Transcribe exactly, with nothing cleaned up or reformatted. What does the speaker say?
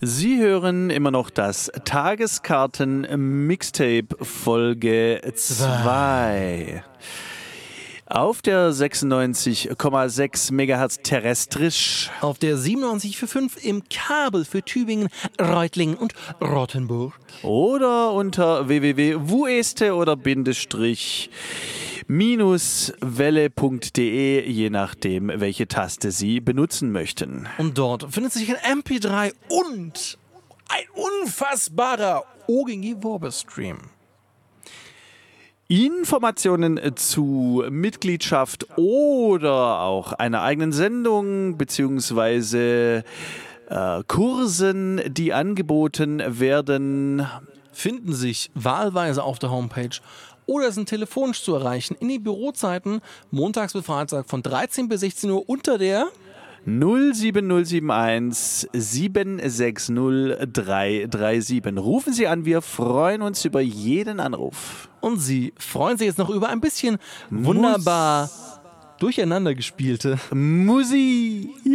Sie hören immer noch das Tageskarten-Mixtape Folge zwei. Auf der sechsundneunzig Komma sechs Megahertz terrestrisch. Auf der siebenundneunzig Komma fünf im Kabel für Tübingen, Reutlingen und Rottenburg. Oder unter w w w punkt wueste oder Bindestrich minus welle punkt de, je nachdem, welche Taste Sie benutzen möchten. Und dort findet sich ein M P drei und ein unfassbarer O G G-Werbestream. Informationen zu Mitgliedschaft oder auch einer eigenen Sendung beziehungsweise äh, Kursen, die angeboten werden, finden sich wahlweise auf der Homepage oder sind telefonisch zu erreichen in den Bürozeiten montags bis Freitag von dreizehn bis sechzehn Uhr unter der null sieben null sieben eins sieben sechs null drei drei sieben. Rufen Sie an, wir freuen uns über jeden Anruf. Und Sie freuen sich jetzt noch über ein bisschen wunderbar durcheinander gespielte Musik.